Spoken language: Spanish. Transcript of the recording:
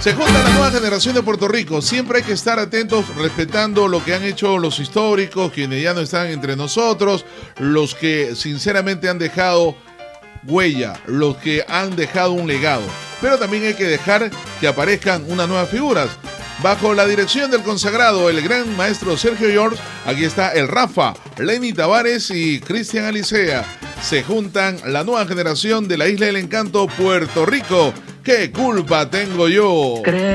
Se junta la nueva generación de Puerto Rico. Siempre hay que estar atentos, respetando lo que han hecho los históricos, quienes ya no están entre nosotros, los que sinceramente han dejado huella, los que han dejado un legado. Pero también hay que dejar que aparezcan unas nuevas figuras. Bajo la dirección del consagrado, el gran maestro Sergio George, aquí está el Rafa, Lenny Tavares y Cristian Alicea. Se juntan la nueva generación de la Isla del Encanto, Puerto Rico. ¿Qué culpa tengo yo?